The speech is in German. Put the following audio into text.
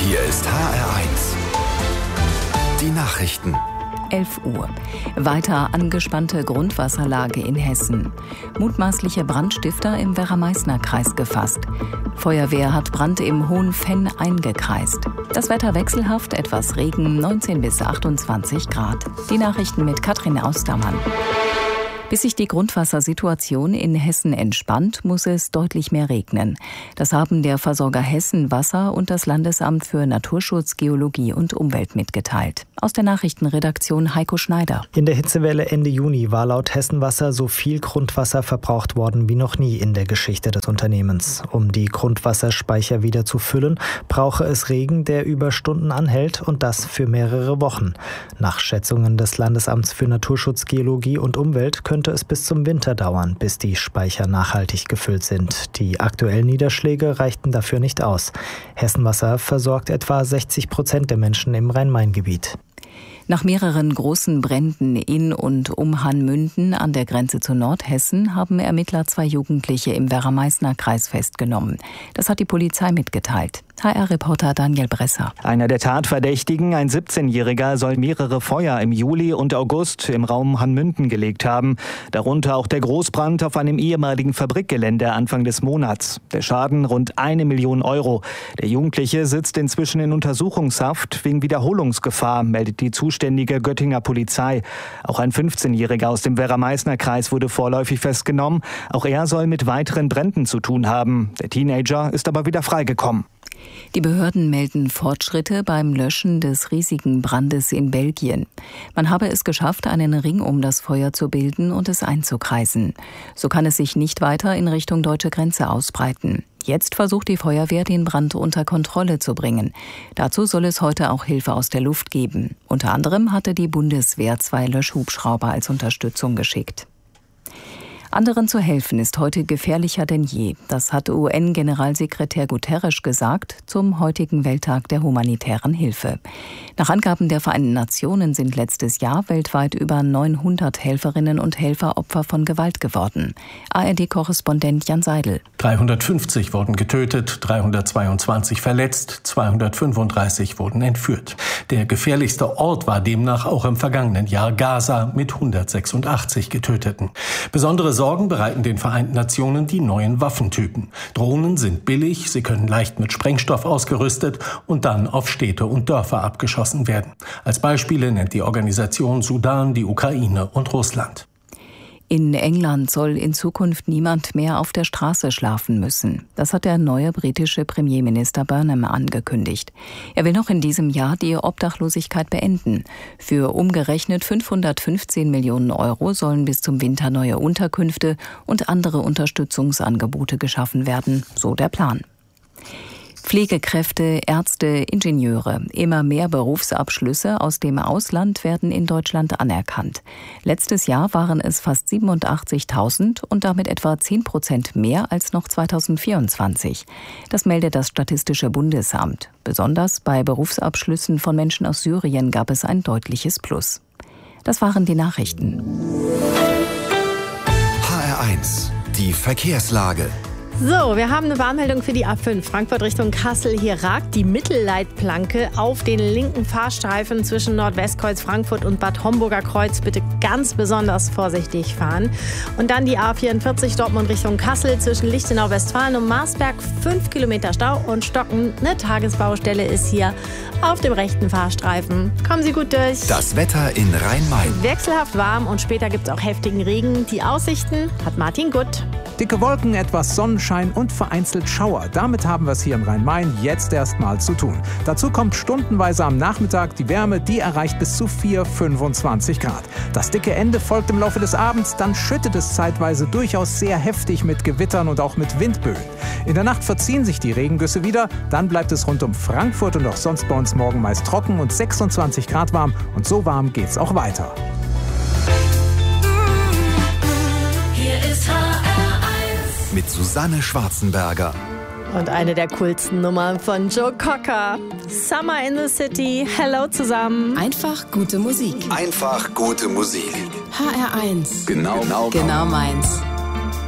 Hier ist HR1. Die Nachrichten. 11 Uhr. Weiter angespannte Grundwasserlage in Hessen. Mutmaßliche Brandstifter im Werra-Meißner-Kreis gefasst. Feuerwehr hat Brand im Hohenfenn eingekreist. Das Wetter wechselhaft, etwas Regen, 19 bis 28 Grad. Die Nachrichten mit Katrin Austermann. Bis sich die Grundwassersituation in Hessen entspannt, muss es deutlich mehr regnen. Das haben der Versorger Hessen Wasser und das Landesamt für Naturschutz, Geologie und Umwelt mitgeteilt. Aus der Nachrichtenredaktion Heiko Schneider. In der Hitzewelle Ende Juni war laut Hessen Wasser so viel Grundwasser verbraucht worden wie noch nie in der Geschichte des Unternehmens. Um die Grundwasserspeicher wieder zu füllen, brauche es Regen, der über Stunden anhält, und das für mehrere Wochen. Nach Schätzungen des Landesamts für Naturschutz, Geologie und Umwelt könnte es bis zum Winter dauern, bis die Speicher nachhaltig gefüllt sind. Die aktuellen Niederschläge reichten dafür nicht aus. Hessenwasser versorgt etwa 60% der Menschen im Rhein-Main-Gebiet. Nach mehreren großen Bränden in und um Hanmünden an der Grenze zu Nordhessen haben Ermittler 2 Jugendliche im Werra-Meißner-Kreis festgenommen. Das hat die Polizei mitgeteilt. HR-Reporter Daniel Bresser. Einer der Tatverdächtigen, ein 17-Jähriger, soll mehrere Feuer im Juli und August im Raum Hanmünden gelegt haben. Darunter auch der Großbrand auf einem ehemaligen Fabrikgelände Anfang des Monats. Der Schaden rund 1 Million Euro. Der Jugendliche sitzt inzwischen in Untersuchungshaft wegen Wiederholungsgefahr, meldet die zuständige Göttinger Polizei. Auch ein 15-Jähriger aus dem Werra-Meißner-Kreis wurde vorläufig festgenommen. Auch er soll mit weiteren Bränden zu tun haben. Der Teenager ist aber wieder freigekommen. Die Behörden melden Fortschritte beim Löschen des riesigen Brandes in Belgien. Man habe es geschafft, einen Ring um das Feuer zu bilden und es einzukreisen. So kann es sich nicht weiter in Richtung deutsche Grenze ausbreiten. Jetzt versucht die Feuerwehr, den Brand unter Kontrolle zu bringen. Dazu soll es heute auch Hilfe aus der Luft geben. Unter anderem hatte die Bundeswehr 2 Löschhubschrauber als Unterstützung geschickt. Anderen zu helfen ist heute gefährlicher denn je. Das hat UN-Generalsekretär Guterres gesagt zum heutigen Welttag der humanitären Hilfe. Nach Angaben der Vereinten Nationen sind letztes Jahr weltweit über 900 Helferinnen und Helfer Opfer von Gewalt geworden. ARD-Korrespondent Jan Seidel. 350 wurden getötet, 322 verletzt, 235 wurden entführt. Der gefährlichste Ort war demnach auch im vergangenen Jahr Gaza mit 186 Getöteten. Besondere Sorgen bereiten den Vereinten Nationen die neuen Waffentypen. Drohnen sind billig, sie können leicht mit Sprengstoff ausgerüstet und dann auf Städte und Dörfer abgeschossen werden. Als Beispiele nennt die Organisation Sudan, die Ukraine und Russland. In England soll in Zukunft niemand mehr auf der Straße schlafen müssen. Das hat der neue britische Premierminister Burnham angekündigt. Er will noch in diesem Jahr die Obdachlosigkeit beenden. Für umgerechnet 515 Millionen Euro sollen bis zum Winter neue Unterkünfte und andere Unterstützungsangebote geschaffen werden, so der Plan. Pflegekräfte, Ärzte, Ingenieure. Immer mehr Berufsabschlüsse aus dem Ausland werden in Deutschland anerkannt. Letztes Jahr waren es fast 87.000 und damit etwa 10% mehr als noch 2024. Das meldet das Statistische Bundesamt. Besonders bei Berufsabschlüssen von Menschen aus Syrien gab es ein deutliches Plus. Das waren die Nachrichten. HR1, die Verkehrslage. So, wir haben eine Warnmeldung für die A5 Frankfurt Richtung Kassel. Hier ragt die Mittelleitplanke auf den linken Fahrstreifen zwischen Nordwestkreuz Frankfurt und Bad Homburger Kreuz. Bitte ganz besonders vorsichtig fahren. Und dann die A44 Dortmund Richtung Kassel zwischen Lichtenau, Westfalen und Marsberg. 5 Kilometer Stau und Stocken. Eine Tagesbaustelle ist hier auf dem rechten Fahrstreifen. Kommen Sie gut durch. Das Wetter in Rhein-Main. Wechselhaft warm und später gibt es auch heftigen Regen. Die Aussichten hat Martin Gutt. Dicke Wolken, etwas Sonnenschein und vereinzelt Schauer. Damit haben wir es hier im Rhein-Main jetzt erstmal zu tun. Dazu kommt stundenweise am Nachmittag die Wärme, die erreicht bis zu 25 Grad. Das dicke Ende folgt im Laufe des Abends, dann schüttet es zeitweise durchaus sehr heftig mit Gewittern und auch mit Windböen. In der Nacht verziehen sich die Regengüsse wieder, dann bleibt es rund um Frankfurt und auch sonst bei uns morgen meist trocken und 26 Grad warm. Und so warm geht's auch weiter. Hier ist mit Susanne Schwarzenberger. Und eine der coolsten Nummern von Joe Cocker. Summer in the City. Hello zusammen. Einfach gute Musik. Einfach gute Musik. HR1. Genau meins.